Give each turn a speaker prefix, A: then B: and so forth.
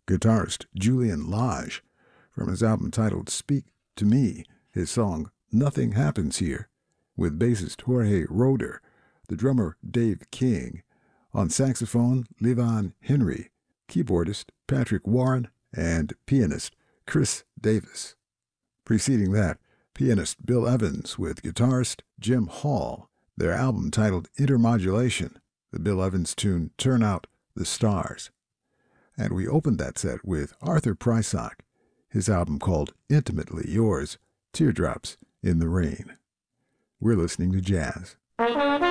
A: guitarist Julian Lage from his album titled Speak to Me, his song Nothing Happens Here, with bassist Jorge Roeder, the drummer Dave King, on saxophone Levon Henry, keyboardist Patrick Warren, and pianist Chris Davis. Preceding that, pianist Bill Evans with guitarist Jim Hall, their album titled Intermodulation, the Bill Evans tune Turn Out the Stars. And we opened that set with Arthur Prysock, his album called Intimately Yours, Teardrops in the Rain. We're listening to jazz.